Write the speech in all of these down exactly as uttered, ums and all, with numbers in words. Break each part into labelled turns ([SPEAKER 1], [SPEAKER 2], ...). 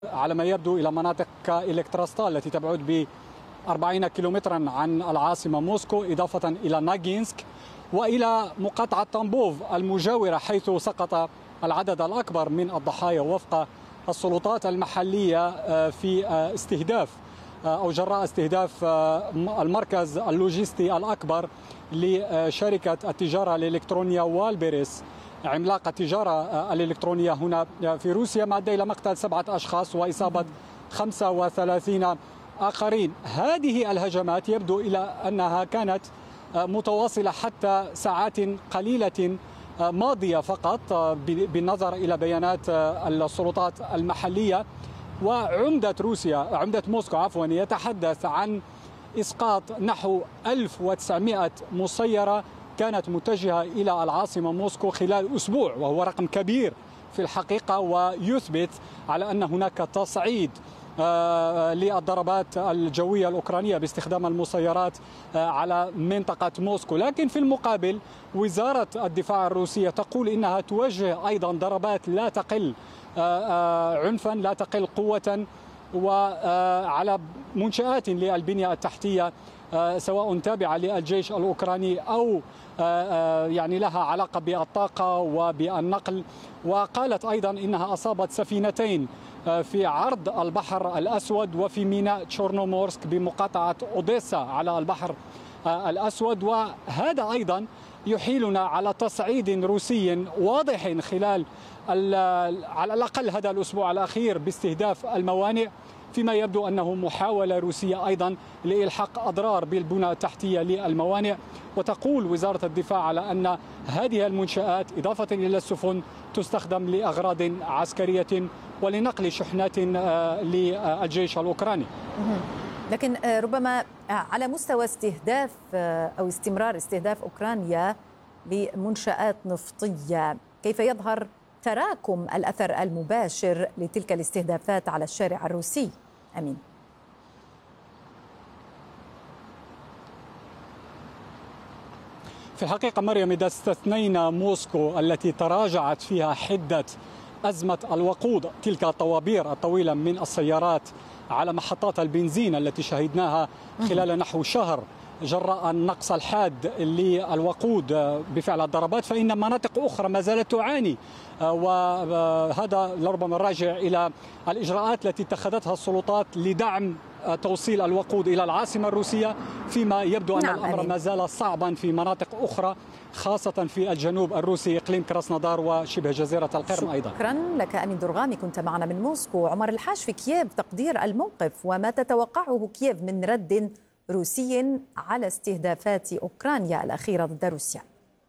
[SPEAKER 1] على ما يبدو إلى مناطق كإلكتراستال التي تبعد ب أربعين كيلومترا عن العاصمة موسكو، إضافة إلى ناغينسك وإلى مقاطعة تامبوف المجاورة، حيث سقط العدد الأكبر من الضحايا وفق السلطات المحلية في استهداف أو جراء استهداف المركز اللوجستي الأكبر لشركة التجارة الإلكترونية والبيريس، عملاق التجارة الإلكترونية هنا في روسيا، ما أدى إلى مقتل سبعة أشخاص وإصابة خمسة وثلاثين آخرين. هذه الهجمات يبدو إلى أنها كانت متواصلة حتى ساعات قليلة ماضية فقط بالنظر إلى بيانات السلطات المحلية. وعمدة روسيا عمدة موسكو عفوا يتحدث عن إسقاط نحو ألف وتسعمئة مسيرة كانت متجهة إلى العاصمة موسكو خلال أسبوع، وهو رقم كبير في الحقيقة، ويثبت على أن هناك تصعيد للضربات الجوية الأوكرانية باستخدام المسيرات على منطقة موسكو. لكن في المقابل وزارة الدفاع الروسية تقول إنها توجه أيضا ضربات لا تقل عنفا لا تقل قوة وعلى منشآت للبنية التحتية سواء تابعة للجيش الأوكراني أو يعني لها علاقة بالطاقة وبالنقل. وقالت أيضا إنها أصابت سفينتين في عرض البحر الأسود وفي ميناء تشورنومورسك بمقاطعة أوديسا على البحر الأسود. وهذا أيضا يحيلنا على تصعيد روسي واضح خلال على الأقل هذا الأسبوع الأخير باستهداف الموانئ، فيما يبدو أنه محاولة روسية أيضا لإلحاق أضرار بالبنى التحتية للموانئ. وتقول وزارة الدفاع على أن هذه المنشآت إضافة إلى السفن تستخدم لأغراض عسكرية ولنقل شحنات للجيش الأوكراني.
[SPEAKER 2] لكن ربما على مستوى استهداف أو استمرار استهداف أوكرانيا لمنشآت نفطية، كيف يظهر تراكم الأثر المباشر لتلك الاستهدافات على الشارع الروسي؟ أمين.
[SPEAKER 1] في الحقيقة مريم، إذا استثنينا موسكو التي تراجعت فيها حدة أزمة الوقود، تلك الطوابير الطويلة من السيارات على محطات البنزين التي شهدناها خلال نحو شهر جراء النقص الحاد للوقود بفعل الضربات، فإن مناطق أخرى ما زالت تعاني، وهذا لربما راجع إلى الإجراءات التي اتخذتها السلطات لدعم توصيل الوقود إلى العاصمة الروسية، فيما يبدو أن نعم الأمر ما زال صعبا في مناطق أخرى خاصة في الجنوب الروسي، إقليم كراسنودار وشبه جزيرة القرم أيضا.
[SPEAKER 2] شكرا لك أمين درغامي، كنت معنا من موسكو. عمر الحاج في كييف، تقدير الموقف وما تتوقعه كييف من رد روسي على استهدافات أوكرانيا الأخيرة ضد روسيا؟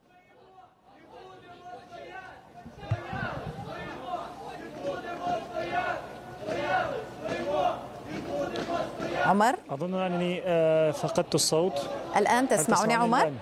[SPEAKER 2] عمر،
[SPEAKER 3] أظن أنني فقدت الصوت.
[SPEAKER 2] الآن تسمعني عمر؟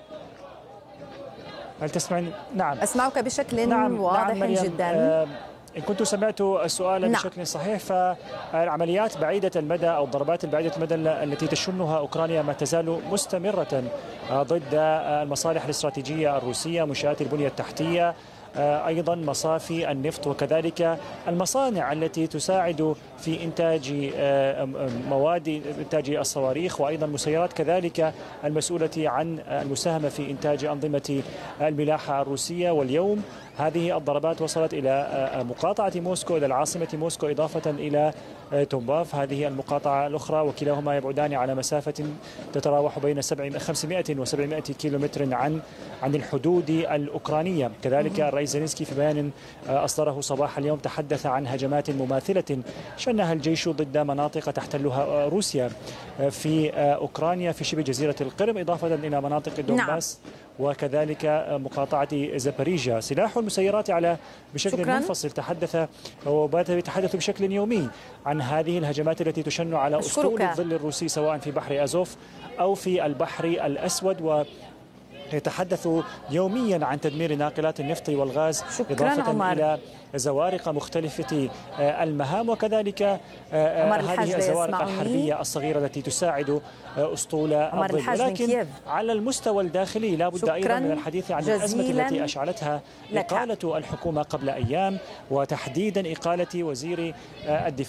[SPEAKER 3] هل تسمعني؟ نعم
[SPEAKER 2] أسمعك بشكل
[SPEAKER 3] نعم
[SPEAKER 2] واضح
[SPEAKER 3] نعم
[SPEAKER 2] جدا.
[SPEAKER 3] إن كنت سمعت السؤال نعم. بشكل صحيح، فالعمليات بعيدة المدى أو الضربات البعيدة المدى التي تشنها أوكرانيا ما تزال مستمرة ضد المصالح الاستراتيجية الروسية، منشآت البنية التحتية، أيضا مصافي النفط، وكذلك المصانع التي تساعد في إنتاج مواد إنتاج الصواريخ، وأيضا مسيرات كذلك المسؤولة عن المساهمة في إنتاج أنظمة الملاحة الروسية. واليوم هذه الضربات وصلت إلى مقاطعة موسكو، إلى العاصمة موسكو، إضافة إلى تومباف هذه المقاطعة الأخرى، وكلاهما يبعدان على مسافة تتراوح بين خمسمئة وسبعمئة كيلومتر عن عن الحدود الأوكرانية. كذلك الرئيس زيلينسكي في بيان أصدره صباح اليوم تحدث عن هجمات مماثلة شنها الجيش ضد مناطق تحتلها روسيا في أوكرانيا في شبه جزيرة القرم، إضافة إلى مناطق دونباس نعم. وكذلك مقاطعة زاباريجيا. سلاح المسيرات على بشكل شكراً. منفصل تحدث وبات يتحدث بشكل يومي عن هذه الهجمات التي تشن على أسطول الظل الروسي سواء في بحر أزوف أو في البحر الأسود، و يتحدث يوميا عن تدمير ناقلات النفط والغاز، إضافة عمر. إلى زوارق مختلفة المهام، وكذلك هذه الزوارق الحربية الصغيرة التي تساعد أسطول الظل. ولكن على المستوى الداخلي لا بد أيضا من الحديث عن الأزمة التي أشعلتها إقالة الحكومة قبل أيام، وتحديدا إقالة وزير الدفاع